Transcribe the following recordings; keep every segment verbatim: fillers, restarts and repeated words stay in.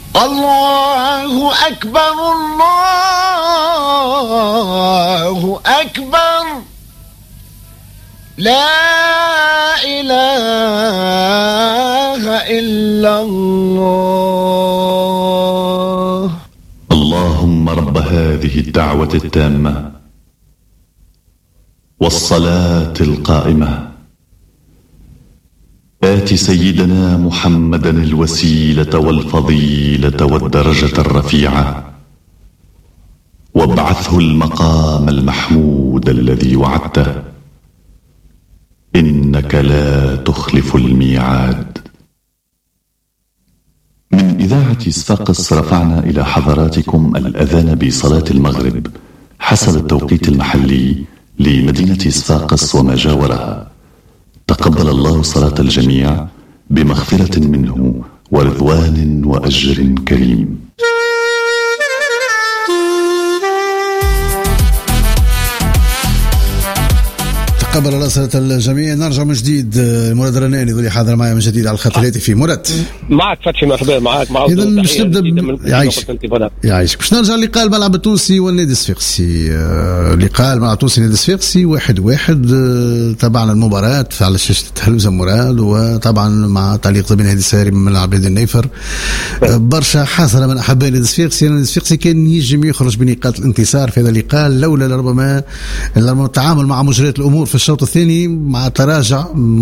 الله أكبر الله أكبر لا إله إلا الله. اللهم رب هذه الدعوة التامة والصلاة القائمة آت سيدنا محمدا الوسيلة والفضيلة والدرجة الرفيعة وابعثه المقام المحمود الذي وعدته إنك لا تخلف الميعاد. من إذاعة صفاقس رفعنا إلى حضراتكم الأذان بصلاة المغرب حسب التوقيت المحلي لمدينة صفاقس وما جاورها. تقبل الله صلاة الجميع بمغفرة منه ورضوان وأجر كريم. قبل الله صلاة الجميع. نرجع من جديد مراد الرناني ذولي حاضر معي من جديد على الخط الهاتفي. مراد معك فتحي مرحبا معك مع إذا باش نبدا يعيشك يعيشك باش نرجع لقاء الملعب التونسي والنادي الصفاقسي. لقاء الملعب التونسي والنادي الصفاقسي واحد واحد. تابعنا المباراة على شاشة التلفزيون مراد وطبعا مع تعليق زميل هادي الساري من ملعب نادي النيفر. برشا حسرة من أحباء النادي الصفاقسي. النادي الصفاقسي كان يجم يخرج بنقاط الانتصار في هذا اللقاء لولا ربما التعامل مع مجريات الأمور في الشوط الثاني مع تراجع.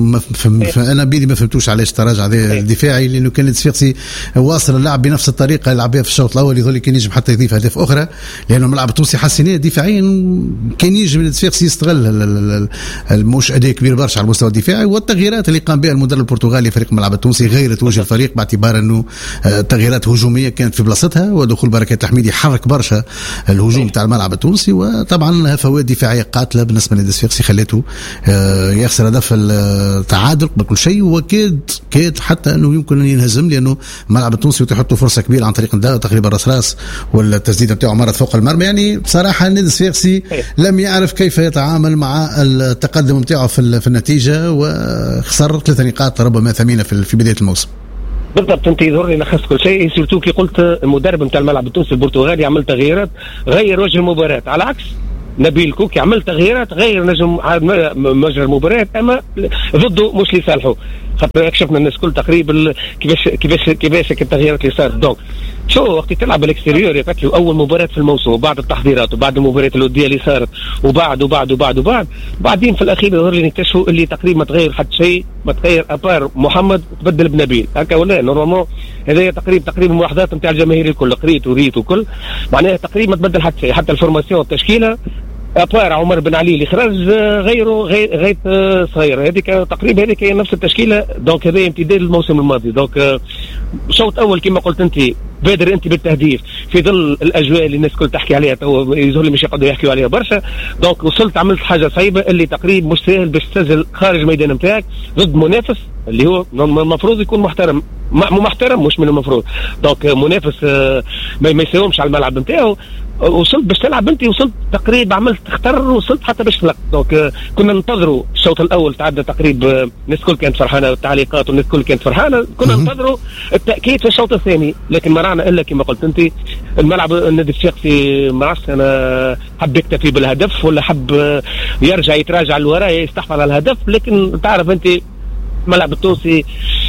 انا بيدي ما فهمتوش علاش تراجع الدفاعي لانه كان الصفاقسي واصل اللعب بنفس الطريقه اللي لعب بها في الشوط الاول يظل كان ينجم حتى يضيف اهداف اخرى لانه الملعب التونسي حسيناه دفاعيا كان ينجم الصفاقسي يستغل المش اداء كبير برشا على المستوى الدفاعي والتغييرات اللي قام بها المدرب البرتغالي فريق الملعب التونسي غيرت وجه الفريق باعتبار انه تغييرات هجوميه كانت في بلاصتها ودخول بركات الحميدي حرك برشا الهجوم تاع الملعب التونسي وطبعا هفوات دفاعيه قاتله بالنسبه للنادي الصفاقسي خلته يخسر هدف التعادل قبل كل شيء وكاد كاد حتى انه يمكن ان ينهزم لانه الملعب التونسي يحطوا فرصه كبيره عن طريق تقريبا راس راس والتسديده بتاعه مرت فوق المرمى. يعني بصراحه النادي الصفاقسي لم يعرف كيف يتعامل مع التقدم بتاعه في, في النتيجه وخسر ثلاث نقاط ربما ثمينه في بدايه الموسم. بالضبط انت يظهر لي نخص كل شيء سيرتو كي قلت المدرب نتاع الملعب التونسي البرتغالي عمل تغييرات غير وجه المباراه على عكس نبيل كوكي عمل تغييرات غير نجم مجرى المباراة اما ضده مش لصالحه خاطر اكشفنا الناس كل تقريبا كيفاش كيفاش كيفاش التغييرات اللي صارت. دونك شو وقت تلعب بالاكستيريور يقتلوا اول مباراة في الموسم وبعد التحضيرات وبعد المباريات الودية اللي صارت وبعد وبعد وبعد وبعد بعدين في الاخير يظهر لي نكتشفوا اللي تقريبا ما تغير حتى شيء ما تغير ابار محمد تبدل بنبيل هكا ولا نورمالمون هذا تقريبا تقريبا ملاحظات نتاع الجماهير الكل قريت وريت وكل معناها تقريبا ما تبدل حتى شيء حتى الفورماسيون التشكيله أبار عمر بن علي اللي خرج غيره غير غير صغير هذيك تقريبا هذيك هي نفس التشكيله. دونك هذا امتداد الموسم الماضي. دونك شوط اول كما قلت انت بادر انت بالتهديف في ظل الاجواء اللي الناس كل تحكي عليها تو يظهر لي مش يقعدوا يحكيوا عليها برشا. دونك وصلت عملت حاجه صعيبه اللي تقريبا مش سهل باش تسجل خارج الميدان نتاعك ضد منافس اللي هو المفروض يكون محترم مو محترم مش من المفروض. دونك منافس ما يساومش على الملعب نتاعو وصلت باش تلعب انت وصلت تقريبا عملت تختار وصلت حتى باش تلق. دونك كنا ننتظروا الشوط الاول تعدى تقريبا الناس الكل كانت فرحانه والتعليقات والناس الكل كانت فرحانه كنا ننتظروا التاكيد في الشوط الثاني لكن ما رانا الا كما قلت انت الملعب النادي الصفاقسي ما عرفتش انا حب يكتفي بالهدف ولا حب يرجع يتراجع لورا يستحفظ على الهدف لكن تعرف انت الملعب التونسي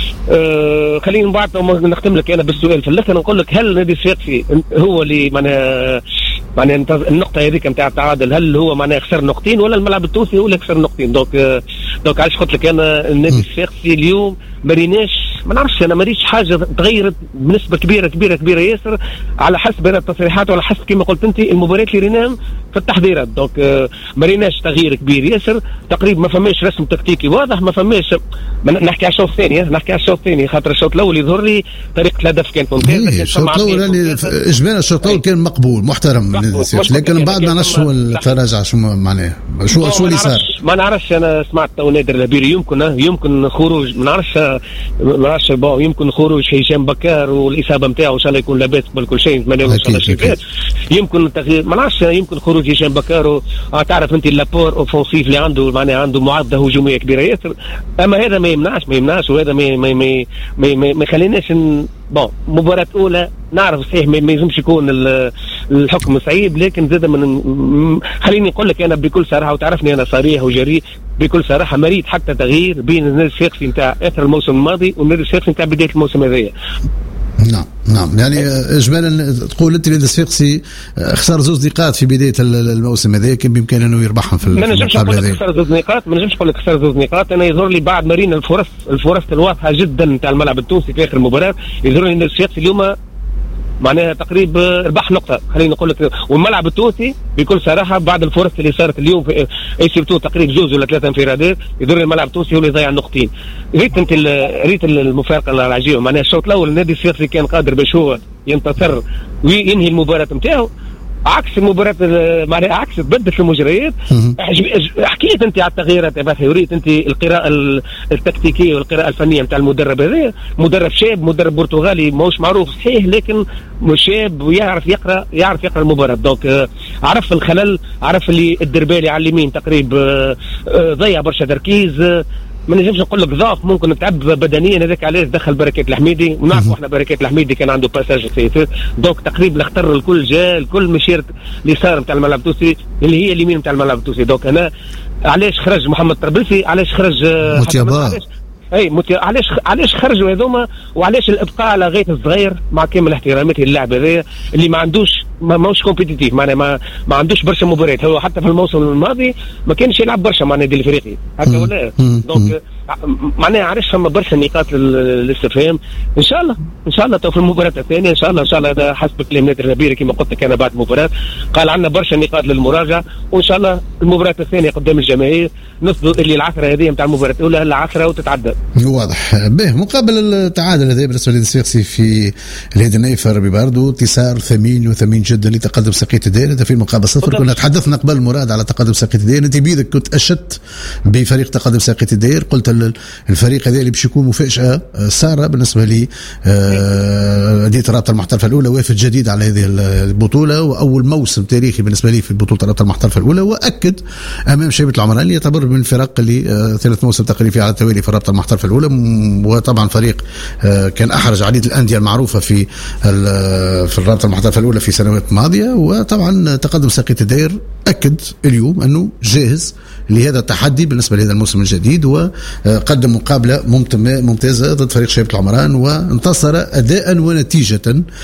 آه خلينا من بعد نختم لك انا بالسؤال في الاخر نقول لك هل النادي الصفاقسي هو اللي معناها معناها النقطه هذيك نتاع التعادل هل هو معناها خسر نقطتين ولا الملعب التونسي هو اللي خسر نقطتين. دونك آه دونك علاش قلت لك انا النادي الصفاقسي اليوم ما ريناش ما نعرفش انا ما ريتش حاجه تغيرت بنسبه كبيره كبيره كبيره ياسر على حسب التصريحات وعلى حسب كما قلت انت المباريات اللي ريناهم في التحضيرات. دونك آه ما ريناش تغيير كبير ياسر تقريبا ما فماش رسم تكتيكي واضح ما فماش نحكي على الشوط الثاني نحكي على الشوط الثاني خاطر الشوط الاول يظهر لي طريقه الهدف كانت ممتازه. الشوط الاول يعني اجمالا الشوط الاول كان مقبول محترم لكن بعد ما نعرفش شو التراجع شو معناه شو شو اللي صار ما نعرفش. انا سمعت تو نادر الهبيري يمكن يمكن خروج ما نعرفش ما نعرفش بون يمكن خروج هشام بكار والاصابه نتاعو ان شاء الله يكون لاباس قبل كل شيء، نتمنى له ان شاء الله شفاء. يمكن تغيير ما نعرفش، يمكن خروج هشام بكار تعرف انت اللابور اوفونسيف اللي عنده معناها عنده معارضه هجوميه كبيره ياسر، اما هذا ما يمنعش ما يمنعش وهذا ما ما ما ما, ما, ما خليناش بون مباراة أولى نعرف صحيح ما يلزمش يكون الحكم صعيب، لكن زاد من خليني نقول لك أنا بكل صراحة وتعرفني أنا صريح وجريء بكل صراحة، مريض حتى تغيير بين النادي الصفاقسي نتاع آخر الموسم الماضي والنادي الصفاقسي نتاع بداية الموسم هذايا. نعم نعم يعني اجمالا تقول انت النادي الصفاقسي خسر زوج نقاط في بدايه الموسم هذا، كان بامكانه انه يربحهم في ما نجمش نقول لك خسر زوج نقاط، ما نجمش نقول لك خسر زوج نقاط. انا يظهر لي بعد مارينا الفرص الفرص الواضحه جدا نتاع الملعب التونسي في اخر المباراه، يظهر لي ان الصفاقسي اليوم معناها تقريبا ربح نقطه خلينا نقول لك، والملعب التونسي بكل صراحه بعد الفرص اللي صارت اليوم في اي سيرتو تقريبا زوج ولا ثلاثه انفرادات، يدور الملعب التونسي هو اللي ضيع نقطتين. ريت انت ريت المفارقه العجيبه معناها الشوط الاول النادي الصفاقسي كان قادر باش هو ينتصر وينهي المباراه نتاعو، عكس المباراة معناها عكس تبدل المجريات. حكيت انت على التغييرات يا باثي، وريت انت القراءة التكتيكية والقراءة الفنية نتاع المدرب هذا، مدرب شاب مدرب برتغالي ماهوش معروف صحيح لكن شاب ويعرف يقرا يعرف يقرا المباراة. دونك عرف الخلل، عرف اللي الدربالي على اليمين تقريبا ضيع برشا تركيز، ما نجمش نقول لك ضعف ممكن تعب بدنيا، هذاك علاش دخل بركات الحميدي، ونعرفوا احنا بركات الحميدي كان عنده باساج سياسات، دونك تقريبا اختار الكل جا الكل مشير اليسار نتاع الملعب التونسي اللي هي اليمين نتاع الملعب التونسي. دونك انا علاش خرج محمد طرابلسي، علاش خرج متيابا، اي متي... علاش علاش خرجوا هذوما، وعلاش الابقاء على غايه الصغير مع كامل احتراماتي للاعب هذايا اللي ما عندوش ما ماهوش كومبيتيتيف، معناها ما, ما عندوش برشا مباريات، هو حتى في الموسم الماضي ما كانش يلعب برشا مع النادي الافريقي هكا ولا دونك معناها علاش فما برشا نقاط للاستفهام. ان شاء الله ان شاء الله تو في المباراه الثانيه ان شاء الله ان شاء الله هذا حسب كلام نادر النبيري كما قلت لك انا بعد المباراه قال عندنا برشا نقاط للمراجعه، وان شاء الله المباراه الثانيه قدام الجماهير نثبت اللي العثره هذه نتاع المباراه الاولى العثره وتتعدى. واضح به. مقابل التعادل هذا بالنسبه للنادي الصفاقسي في الهيد النايفر بباردو، انتصار ثمين وثمين جدا لتقدم ساقية الدين، هذا في المقابل صفر. كنا تحدثنا قبل مراد على تقدم ساقية الدين، انت بيدك كنت اشدت بفريق تقدم ساقية الدين، قلت الفريق هذا اللي باش يكون مفاجاه ساره بالنسبه لي انديه الرابطه المحترفه الاولى، وافد جديد على هذه البطوله واول موسم تاريخي بالنسبه لي في بطوله الرابطه المحترفه الاولى، واكد امام شيبه العمران اللي يعتبر من الفرق اللي ثلاث موسم تقريبا على التوالي في الرابطه المحترفه الاولى، وطبعا فريق كان احرج عديد الانديه المعروفه في في الرابطه المحترفه الاولى في سنوات ماضيه. وطبعا تقدم ساقية الدير اكد اليوم انه جاهز لهذا التحدي بالنسبه لهذا الموسم الجديد، وقدم مقابله ممتازه ضد فريق شيبه العمران وانتصر اداء ونتيجه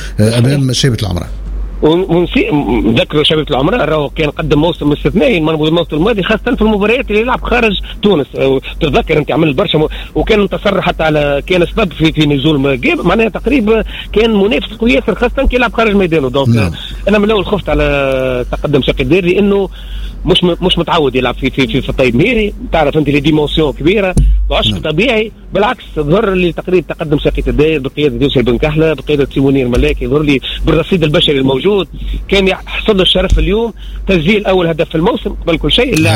امام شيبه العمران. ونسي نذكروا شباب العمران راهو كان قدم موسم استثنائي الموسم الماضي، خاصه في المباريات اللي يلعب خارج تونس. تتذكر انت عمل برشا م... وكان انتصر حتى على كان سبب في في نزول جيب، معناها تقريبا كان منافس قوي ياسر خاصه كي يلعب خارج ميدانه. دونك نعم. انا من الاول خفت على تقدم ساقية الدير لانه مش م... مش متعود يلعب في في في, في الطيب ميري، تعرف انت لي ديمونسيون كبيره وعشق طبيعي. بالعكس ظهر لي تقريبا تقدم ساقية الدير بقياده يوسف بن كحله بقياده سيمونير ملاكي، ظهر لي بالرصيد البشري الموجود كان يحصل له الشرف اليوم تسجيل اول هدف في الموسم قبل كل شيء اللاعب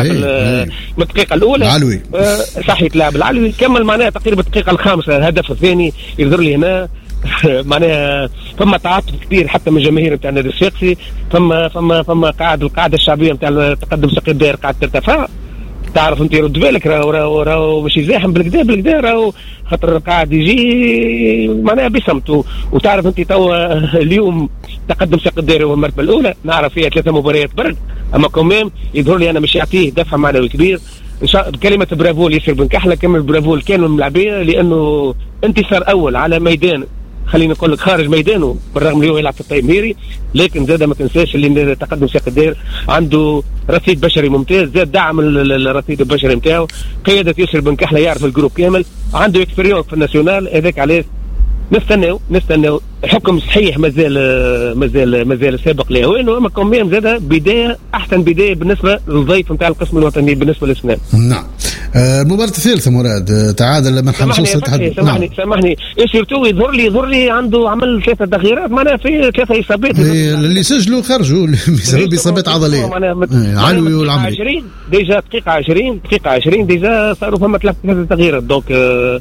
من الدقيقه الاولى العلوي آه صحيح اللاعب العلوي كمل معناها تقريبا الدقيقه الخامسه الهدف الثاني. يظهر لي هنا معناها فما تعاطف كبير حتى من الجماهير نتاع النادي الصفاقسي، فما فما فما قاعد القاعده الشعبيه نتاع تقدم ساقية الدير قاعد ترتفع، تعرف انت يرد بالك راهو راهو راهو مش يزاحم بالكدا بالكدا راهو خاطر قاعد يجي معناها بصمت. وتعرف انت توا اليوم تقدم ساقية الدير هو المرتبه الاولى، نعرف فيها ثلاثه مباريات برد، اما كمان يظهر لي انا مش يعطيه دفع معنوي كبير. ان شاء الله كلمه برافو لياسر بن كحله، كلمه برافو كانوا الملاعبيه لانه انتصار اول على ميدان خلينا نقول لك خارج ميدانه بالرغم اللي هو يلعب في الطيب ميري، لكن زاد ما تنساش اللي تقدم ساقية الدير عنده رصيد بشري ممتاز، زاد دعم الرصيد البشري نتاعو، قياده ياسر بن كحله يعرف الجروب كامل، عنده اكسبيريونس في الناسيونال. هذاك علاش نستناو نستناو حكم صحيح مازال مازال مازال سابق لاوانه، اما كمان زاد بدايه احسن بدايه بالنسبه للضيف نتاع القسم الوطني بالنسبه للسنان. نعم. المباراة الثالثة مراد تعادل من حمصوص سامحني سامحني سامحني سيرتو يظهر لي يظهر لي عنده عمل ثلاثة تغييرات معناها في ثلاثة إصابات اللي سجلوا خرجوا بسبب إصابات عضلية علوي والعمري. عشرين ديجا دقيقة عشرين دقيقة عشرين ديجا صاروا فما ثلاثة تغييرات. دونك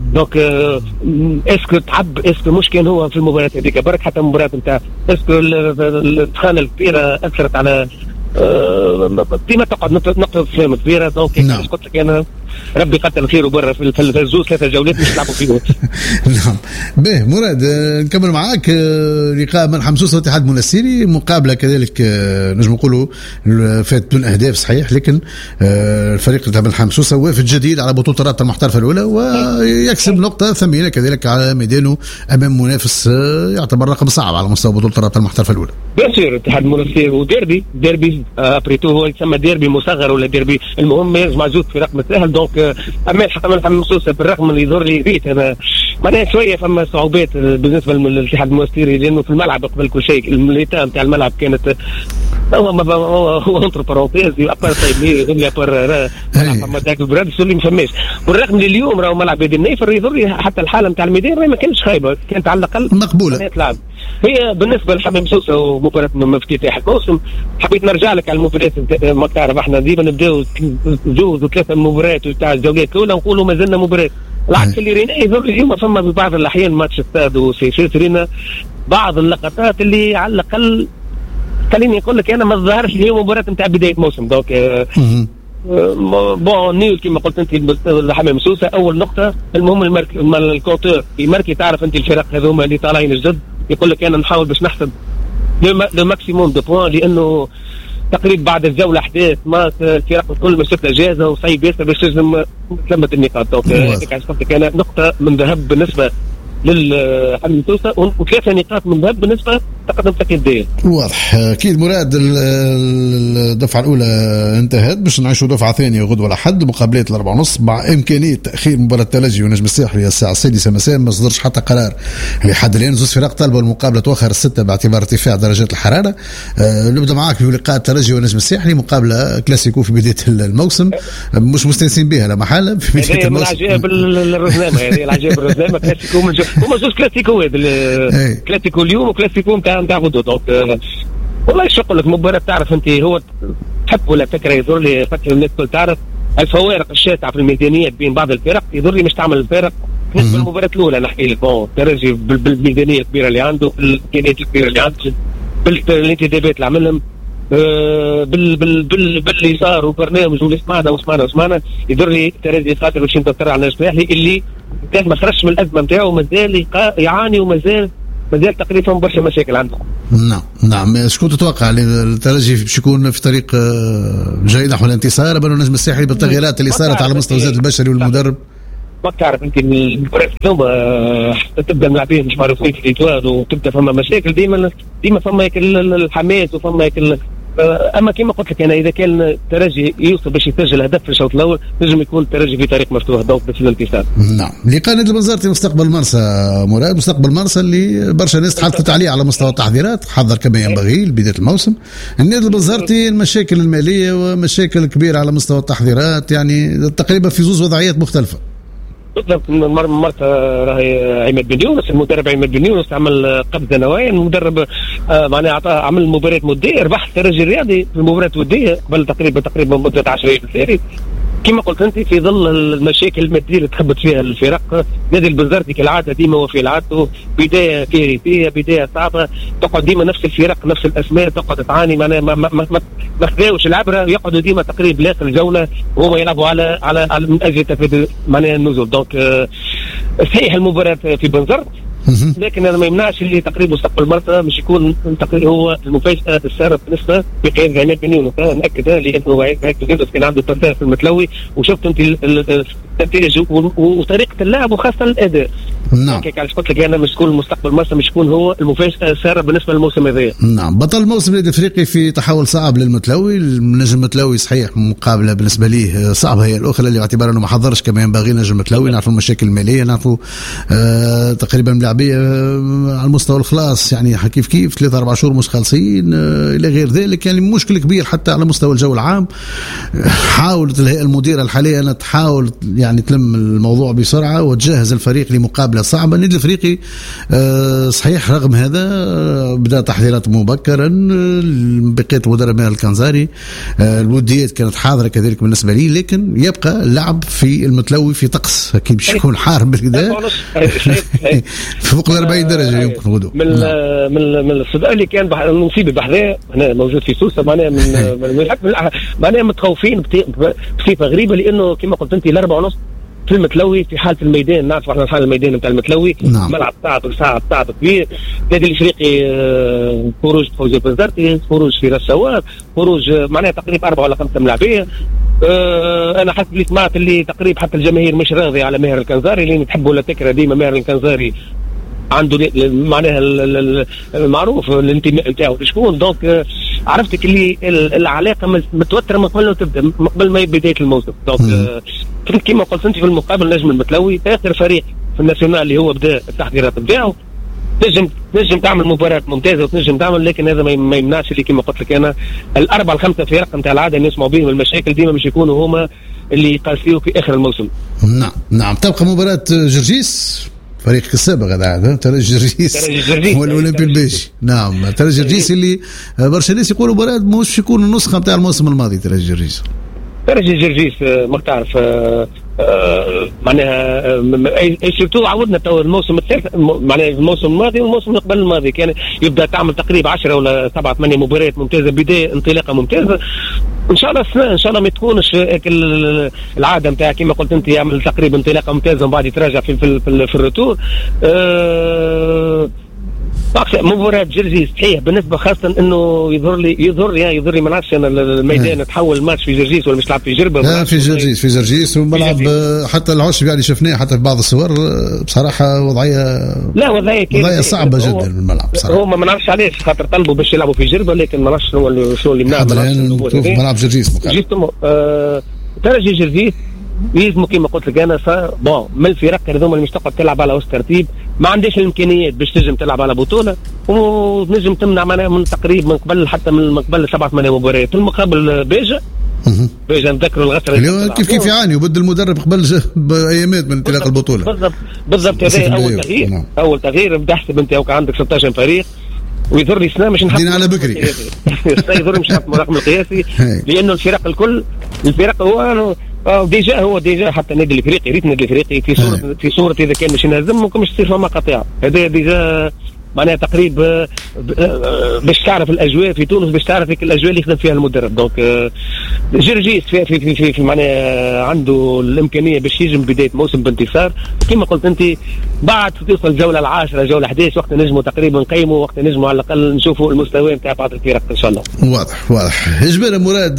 دونك اسكو تعب اسكو مش كان هو في المباراه هذيك برك حتى المباراه نتاع اسكو التخانه الكبيره اثرت على ديما تقعد نقطه فهم كبيره. دونك كيفاش قلت لك انا ربي قتل خيره برا في الزوز ثلاثه جولات مش يلعبوا فيهم. نعم باهي مراد نكمل معاك لقاء ملحم محمصوصه والاتحاد المنستيري مقابله كذلك نجم نقولوا فات بدون اهداف صحيح لكن الفريق تاع ملحم محمصوصه وافد جديد على بطوله الرابطه المحترفه الاولى ويكسب نقطه ثمينه كذلك على ميدانه امام منافس يعتبر رقم صعب على مستوى بطوله الرابطه المحترفه الاولى. بيان سور الاتحاد المنستيري وديربي ديربي ابريتو هو يسمى ديربي مصغر ولا ديربي المهم يجمع زوج فرق متساهل. دونك اما الحق ملحم محمصوصه بالرغم من يظهر لي بيت انا معناها شويه فما صعوبات بالنسبه للاتحاد المنستيري لانه في الملعب قبل كل شيء الميليتا نتاع الملعب كانت هو هو هو انتر بارونتيز ابار طيب غير ابار فما داك البرادس اللي ما فماش بالرغم من اليوم راهو ملعب بادي النيفر يظهر حتى الحاله نتاع الميدان ما كانش خايبه كانت على الاقل مقبوله تلعب. هي بالنسبه لحمام محمصوصه ومباراه من افتتاح الموسم حبيت نرجع لك على المباريات ما تعرف احنا ديما نبداو جوز وثلاثه مباريات تاع الجولات الاولى نقولوا ما زلنا مباراه العكس اللي رينا يظهر اليوم فما ببعض الاحيان ماتش استاد وسيشيت رينا بعض اللقطات اللي على الاقل خليني نقول لك انا ما ظهرش لي مباراه نتاع بدايه موسم. دونك بون نيل كما قلت انت حمام محمصوصه اول نقطه المهم المارك الكونتور يماركي تعرف انت الفرق هذوما اللي طالعين الجد يقول لك انا نحاول باش نحسب لو ماكسيموم دو بوان لانه تقريبا بعد الجوله احداث ما الفرق الكل مسكت اجازه وصعيب ياسر باش تنجم تلمت النقاط. دونك هذيك علاش قلت لك انا نقطه من ذهب بالنسبه للحمام محمصوصه وثلاثه نقاط من ذهب بالنسبه تقدم تكيديه. واضح اكيد مراد الدفعه الاولى انتهت باش نعيشوا دفعه ثانيه غدوه الاحد مقابلات الاربعه ونص مع امكانيه تاخير مباراه الترجي والنجم الساحلي الساعه السادسه مساء. ما صدرش حتى قرار لحد الان زوج فرق طلبوا المقابله توخر السته باعتبار ارتفاع درجات الحراره. أه نبدا معاك في لقاء الترجي والنجم الساحلي مقابله كلاسيكو في بدايه الموسم مش مستانسين بها لا محاله في بدايه الموسم. هذه العجائب الرزنامه هذه العجائب الرزنامه كلاسيكو هما زوج كلاسيكوات كلاسيكو اليوم وكلاسيكو نتاع نتاع غدوه. دونك والله شو نقول لك مباراه تعرف انت هو تحب ولا فكره يظهر لي فكره الناس الكل تعرف الفوارق الشاسعه في الميزانيات بين بعض الفرق يظهر لي مش تعمل الفارق بالنسبه للمباراه الاولى. نحكي لك بون الترجي بالميزانيه الكبيره اللي عنده بالامكانيات الكبيره اللي عنده بالانتدابات اللي عملهم بال بال بال باللي صار وبرنامج واللي سمعنا وسمعنا وسمعنا يظهر لي الترجي خاطر باش ينتصر على النجم الساحلي اللي كان ما خرجش من الازمه نتاعو مازال يعاني ومازال مازال تقريبا برشا مشاكل عنده. نعم نعم شكون تتوقع الترجي باش يكون في طريق جيد نحو الانتصار بل النجم الساحلي بالتغييرات اللي صارت على مستوى الزاد البشري والمدرب؟ ما تعرف انت المباراه اليوم حتى تبدا اللاعبين مش معروفين في الاتوار وتبدا فما مشاكل ديما ديما فما الحماس وفما اما كما قلت لك انا اذا كان الترجي يوصل باش يسجل هدف في الشوط الاول نجم يكون الترجي في طريق مفتوح دونك في الانتصار. نعم لقاء نادي البنزرتي مستقبل مرسى مراد مستقبل مرسى اللي برشا ناس تحدثت عليه على مستوى التحضيرات حضر كما ينبغي لبدايه الموسم. النادي البنزرتي المشاكل الماليه ومشاكل كبيره على مستوى التحضيرات يعني تقريبا في زوج وضعيات مختلفه. بالضبط مرت راهي عماد بن يونس المدرب عماد بن يونس عمل قبضه نوايا المدرب آه معناها عطى عمل مباراه وديه ربح الترجي الرياضي في المباراه الوديه قبل تقريبا تقريبا مده عشرة ايام ساري كما قلت انت في ظل المشاكل الماديه اللي تخبط فيها الفرق. نادي البنزرتي كالعاده ديما وفي عادته بدايه كارثيه بدايه صعبه تقعد ديما نفس الفرق نفس الاسماء تقعد تعاني معناها ما ما ما, ما خذاوش العبره يقعدوا ديما تقريبا لاخر الجوله وهما يلعبوا على على, على من اجل تفادي معناها النزول. دونك آه صحيح المباراه في بنزرت لكن هذا ما يمنعش اللي تقريبا مستقبل مرسى مش يكون تقريبا هو المفاجاه الساره بالنسبه بقياده عماد بن يونس. ناكد لانه عماد بن يونس كان عنده ترتاح في المتلوي وشفت انت التنتيج وطريقه اللعب وخاصه الاداء. نعم علاش قلت لك انا مش يكون المستقبل مرسى مش يكون هو المفاجاه الساره بالنسبه للموسم هذا. نعم بطل الموسم النادي الافريقي في تحول صعب للمتلوي. النجم المتلوي صحيح مقابله بالنسبه ليه صعبه هي الاخرى باعتبار انه ما حضرش كما ينبغي. نجم المتلوي نعرفوا المشاكل الماليه نعرفوا آه تقريبا ملاعبيه آه على المستوى الخلاص يعني كيف كيف ثلاثة أربعة شهور مش خالصين آه الى غير ذلك يعني مشكل كبير حتى على مستوى الجو العام. حاولت الهيئه المديره الحاليه انها تحاول يعني تلم الموضوع بسرعه وتجهز الفريق لمقابله صعبه. النادي الافريقي آه صحيح رغم هذا آه بدا تحضيرات مبكرا، بقيه مدرب ماهر الكنزاري آه الوديات كانت حاضره كذلك بالنسبه لي، لكن يبقى اللعب في المتلوي في طقس اكيد باش يكون حار بالكدا فوق ال أربعين درجه يمكن غدو. من من من الصداع اللي كان نصيبي بحذاه هنا موجود في سوسه معناها من معناها متخوفين بصفه غريبه، لانه كما قلت انت الاربعه ونص في المتلوي في حاله الميدان، نعرف احنا حال الميدان نتاع المتلوي نعم. ملعب تاعته ساعه تاعته كبير. النادي الافريقي خروج فوزي بنزرتي، خروج في رشاوات، خروج معناها تقريبا اربعه ولا خمسه ملاعبيه. أه انا حسب اللي سمعت اللي تقريبا حتى الجماهير مش راضيه على ماهر الكنزاري، لان تحبوا ولا تكره ديما ماهر الكنزاري عنده معناها المعروف الانتماء نتاعو لشكون. دونك عرفتك اللي العلاقه متوتره من قبل ما تبدا، من قبل ما يبدا بدايه الموسم. دونك كما قلت انت في المقابل نجم المتلوي اخر فريق في الناسيونال اللي هو بدا التحضيرات نتاعو، تنجم تنجم تعمل مباراه ممتازه وتنجم تعمل، لكن هذا ما يمنعش اللي كما قلت لك انا الاربعه الخمسه فرق نتاع العاده اللي نسمعوا بهم المشاكل ديما مش يكونوا هما اللي يقاسيوا في اخر الموسم. نعم نعم. تبقى مباراه جرجيس فريقك السابق هذا ترجي جرجيس والاولمبي البيجي. نعم ترجي جرجيس اللي برشا ناس يقولوا مباراه مش يكون النسخه نتاع الموسم الماضي. ترجي جرجيس ترجي جرجيس ما تعرف معناها اي سيرتو عودنا تو الموسم الثالث معناها الموسم الماضي والموسم اللي قبل الماضي كان يبدا تعمل تقريبا عشرة ولا سبعة ثمانية مباريات ممتازه، بدايه انطلاقه ممتازه. ان شاء الله السنه ان شاء الله ما تكونش العاده نتاع كما قلت انت يعمل تقريبا انطلاقه ممتازه ومن بعد يتراجع في في, في, في الرتور. أه مباراة جرجيس صحيح بالنسبة خاصة انه يظهر لي يظهر لي يظهر لي ما نعرفش انا الميدان تحول الماتش في جرجيس ولا مش لعب في جربة. لا في جرجيس في جرجيس وملعب حتى العشب يعني شفناه حتى في بعض الصور بصراحة وضعية لا وضعية وضعية صعبة جدا الملعب بصراحة. هو ما نعرفش علاش خاطر طلبوا باش يلعبوا في جربة، لكن ما نعرفش شنو شنو اللي منع في ملعب جرجيس. آه ترجي جرجيس يلزموا كما قلت لك انا صار بون من الفرق هذوما اللي مش تقعد تلعب على وسط ترتيب ما عندهاش الامكانيات باش تنجم تلعب على بطوله ونجم تمنع معنا من تقريبا من قبل حتى من قبل سبعة ثمانية مباريات. في المقابل بيجا بيجا نذكروا الغسره اللي كيف كيف يعاني وبدل المدرب قبل بايامات من انطلاق البطوله. بالضبط بالضبط هذا اول تغيير نعم. اول تغيير بدا احسب انت عندك ستة عشر فريق ويضر لي سنه مش نحط على بكري يضر مش نحط الرقم القياسي لانه الفرق الكل الفرق هو اه ديجا هو ديجا حتى النادي الافريقي ريت النادي الافريقي في صوره في صوره اذا كان مش ينهزم ممكن مش تصير فما قطيعه. هذا ديجا معناها تقريبا باش تعرف الاجواء في تونس باش تعرف الاجواء اللي يخدم فيها المدرب. دونك جرجيس في في في, في, في معناها عنده الامكانيه باش يجم بدايه موسم بانتصار كما قلت انت. بعد توصل الجوله العاشره جوله احد عشر وقت نجموا تقريبا نقيموا وقت نجموا على الاقل نشوفوا المستوى نتاع بعض الفرق ان شاء الله. واضح واضح. جبنا مراد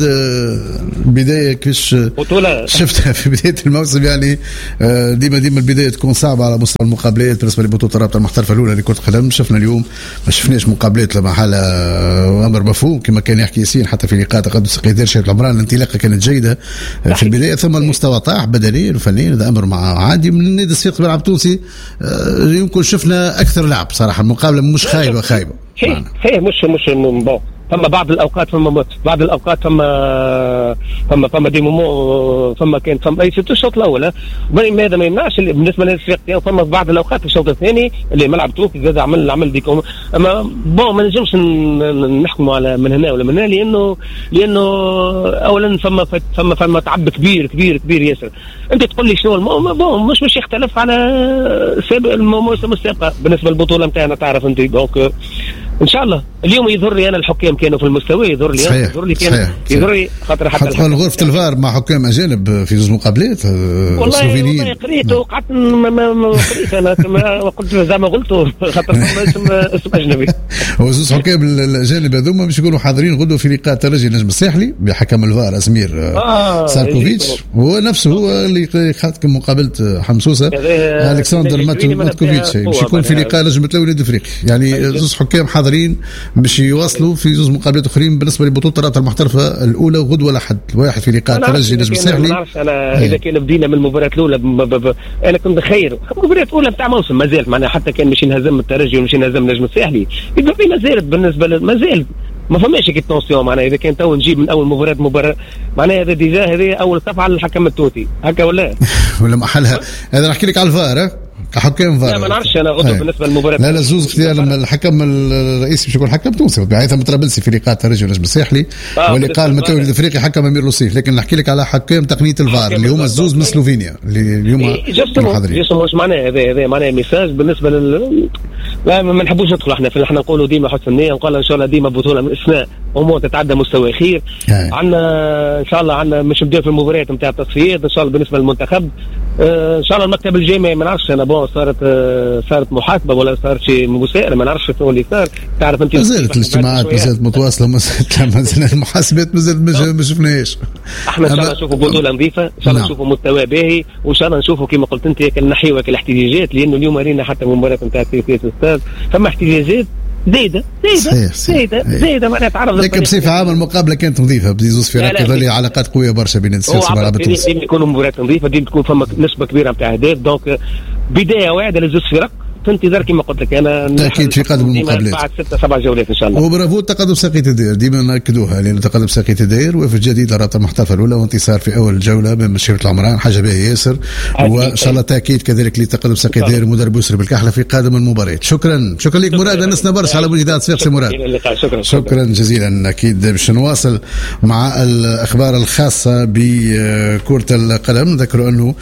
بدايه كيش شفتها في بدايه الموسم يعني ديما ديما البدايه تكون صعبه على مستوى المقابلات بالنسبه لبطوله الرابطه المحترفه الاولى لكره القدم. شفنا اليوم ما شفناش مقابلات لما حالة امر مفهوم كما كان يحكي ياسين حتى في لقاء تقدم سقيدير شيخ العمران الانطلاقه كانت جيده في البدايه ثم المستوى طاح بدنيا وفنيا. هذا امر مع عادي من النادي الصفاقسي الملعب التونسي. يمكن شفنا اكثر لعب صراحه المقابله مش خايبه خايبه هي مش مش بون فما بعض الاوقات فما بعض الاوقات فما فما فما دي مومون فما كان فما اي ست الشوط الاول هذا ما يمنعش بالنسبه للفريق فما بعض الاوقات في الشوط الثاني اللي ملعب توك زاد عمل عمل ديكم اما بون ما نجمش نحكموا على من هنا ولا من هنا لانه لانه اولا فما فما فما تعب كبير كبير كبير ياسر. انت تقول لي شنو بون مش مش يختلف على سابق الموسم السابق بالنسبه للبطوله نتاعنا تعرف انت. دونك ان شاء الله اليوم يظهر لي انا الحكام كانوا في المستوى يظهر لي يظهر لي كان يظهر لي خاطر حتى حتى غرفه الفار مع حكام اجانب في جوج مقابلات والله قريت وقعدت ما قريت انا قلت زعما قلت خاطر اسم اسم اجنبي. هو زوج حكام الاجانب هذوما باش يكونوا حاضرين غدوه في لقاء ترجي النجم الساحلي بحكم الفار اسمير آه ساركوفيتش. هو نفسه هو اللي حكم مقابله حمسوسه الكسندر ماتكوفيتش باش يكون في لقاء نجم التلاوي النادي الافريقي. يعني زوج حكام حاضرين باش يواصلوا في زوج مقابلات اخرين بالنسبه لبطوله الرابطه المحترفه الاولى غدوه الاحد واحد في لقاء ترجي نجم الساحلي. انا انا اذا كان بدينا من المباراه الاولى انا كنت بخير المباراه الاولى بتاع موسم مازال معناها حتى كان مش ينهزم الترجي ومش ينهزم نجم الساحلي يبقى في مازال بالنسبه مازال ما فماش كي تونسيون معناها اذا كان تو نجيب من اول مباراه مباراه معناها هذا ديجا هذه اول صفعه للحكم التونسي هكا ولا ولا محلها. هذا نحكي لك على الفار كحكام فار. لا ما نعرفش انا غدوه بالنسبه للمباراه. لا لا زوز اختيار لما الحكم الرئيسي باش يكون حكم تونسي بهيثم طرابلسي في لقاء الترجي والنجم الساحلي آه واللي قال المتولي الافريقي حكم امير لوسيف. لكن نحكي لك على حكام تقنيه الفار اللي هما الزوز من سلوفينيا اللي اليوم محاضرين. واش معناها هذا هذا معناها ميساج بالنسبه لل لا ما نحبوش ندخل احنا في احنا نقولوا ديما حسن النيه نقول ان شاء الله ديما بطوله من اثناء امور تتعدى مستوى خير. عندنا ان شاء الله عندنا مش نبداو في المباريات نتاع التصفيات ان شاء الله بالنسبه للمنتخب آه ان شاء الله المكتب الجامعي ما نعرفش انا بون صارت آه صارت محاسبه ولا صار شيء مسائل ما نعرفش شنو اللي صار. تعرف انت ما زالت الاجتماعات ما زالت متواصله ما زالت المحاسبات ما زالت ما شفناهاش. احنا ان شاء الله نشوفوا بطوله نظيفه ان شاء الله نشوفوا مستوى باهي وان شاء الله نشوفوا كما قلت انت نحيوا الاحتجاجات لانه اليوم رينا حتى مباراه نتاع التيسيس الاستاذ فما احتجاجات زايده زايده زايده زايده معناها تعرض. لكن بصفه عامه المقابله كانت نظيفه بزوز فرق يظل علاقات قويه برشا بين السياسه والملعب التونسي. ديما يكونوا مباريات نظيفه ديما تكون فما نسبه كبيره نتاع اهداف دونك بدايه واعده لزوز فرق في انتظار كما قلت لك انا اكيد في قدم المقابلات بعد ستة سبع جولات ان شاء الله. وبرافو تقدم ساقية الدير ديما ناكدوها لان تقدم ساقية الدير وفد جديد للرابطه المحترفه الاولى وانتصار في اول جوله بين مشيره العمران حاجه باهيه ياسر وان شاء الله تاكيد كذلك لتقدم ساقية الدير مدرب يسري بالكحله في قادم المباريات. شكرا شكرا لك مراد انسنا برشا على وجهه صفاقسي مراد. شكرا شكرا جزيلا. اكيد باش نواصل مع الاخبار الخاصه بكره القدم. نذكروا انه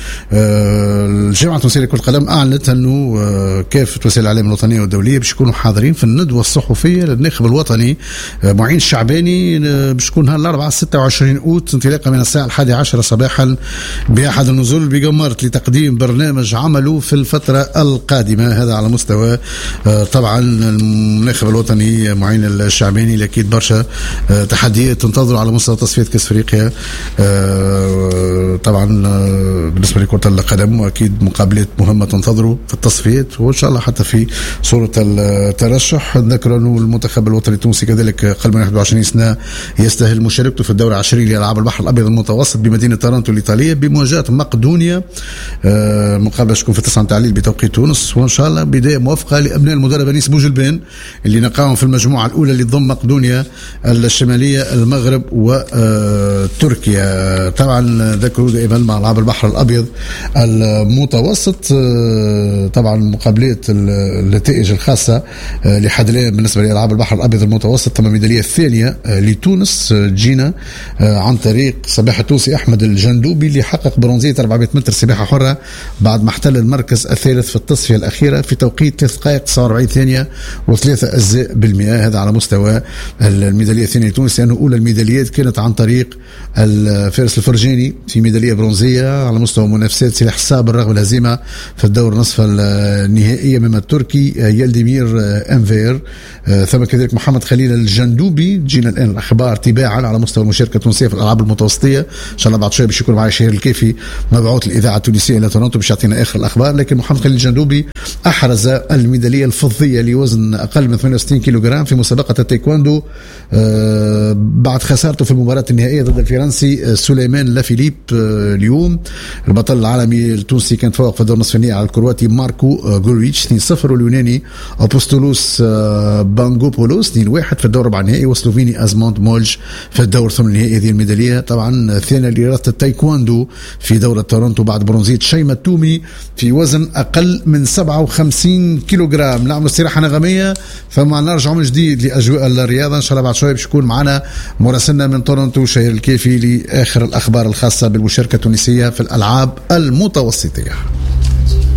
الجامعه التونسيه لكره القدم اعلنت انه كافه وسائل الاعلام الوطنيه والدوليه باش يكونوا حاضرين في الندوه الصحفيه للناخب الوطني معين الشعباني باش تكون نهار الاربعاء ستة وعشرين اوت انطلاقا من الساعه الحادية عشرة صباحا باحد النزول بقمرت لتقديم برنامج عمله في الفتره القادمه. هذا على مستوى طبعا الناخب الوطني معين الشعباني اللي اكيد برشا تحديات تنتظروا على مستوى تصفيات كاس افريقيا طبعا بالنسبه لكره القدم واكيد مقابلات مهمه تنتظروا في التصفيات وان شاء الله حتى في صورة الترشح. نذكر أنه المنتخب الوطني التونسي كذلك قبل من واحد وعشرين سنة يستاهل مشاركته في الدورة العشرين لألعاب البحر الأبيض المتوسط بمدينة طرنطو الإيطالية بمواجهة مقدونيا. المقابلة تكون في تسعة تعليل بتوقيت تونس وإن شاء الله بداية موفقة لأبناء المدرب أنيس بوجلبان اللي نقاهم في المجموعة الأولى اللي تضم مقدونيا الشمالية المغرب وتركيا. طبعا ذكروا دائما مع ألعاب البحر الأبيض المتوسط طبعا مقابلات النتائج الخاصة لحد الآن بالنسبة لألعاب البحر الأبيض المتوسط تم الميدالية الثانية لتونس جينا عن طريق سباح التونسي أحمد الجندوبي اللي حقق برونزية أربعمائة متر سباحة حرة بعد ما احتل المركز الثالث في التصفية الأخيرة في توقيت ثلاث دقائق تسعة وأربعين ثانية وثلاثة أجزاء بالمئة. هذا على مستوى الميدالية الثانية لتونس لأنه أولى الميداليات كانت عن طريق الفارس الفرجاني في ميدالية برونزية على مستوى منافسات سلاح الصابر رغم الهزيمة في الدور نصف النهائية من التركي يلدمير انفير. ثم كذلك محمد خليل الجندوبي. جينا الان الاخبار تباعا على مستوى المشاركه التونسيه في الالعاب المتوسطيه. ان شاء الله بعد شويه باش يكون معي شهير الكافي مبعوث الاذاعه التونسيه الى تورنتو باش يعطينا اخر الاخبار. لكن محمد خليل الجندوبي احرز الميداليه الفضيه لوزن اقل من ثمانية وستين كيلوغرام في مسابقه التايكواندو بعد خسارته في المباراه النهائيه ضد الفرنسي سليمان لافيليب. اليوم البطل العالمي التونسي كان تفوق في الدور نصف النهائي على الكرواتي ماركو غوريتش اثنين صفر واليوناني أبوستولوس بانغوبولوس اثنين واحد في الدور ربع النهائي والسلوفيني أزموند مولج في الدور ثمن النهائي. هذه الميدالية طبعا ثانية لرياضة التايكواندو في دورة تورنتو بعد برونزية شيماء التومي في وزن أقل من سبعة وخمسين كيلوغرام. نعمل استراحة نغمية ثم نرجع من جديد لأجواء الرياضة. إن شاء الله بعد شوية باش يكون معنا مراسلنا من تورنتو شهير الكافي لآخر الأخبار الخاصة بالمشاركة التونسية في الألعاب المتوسطية.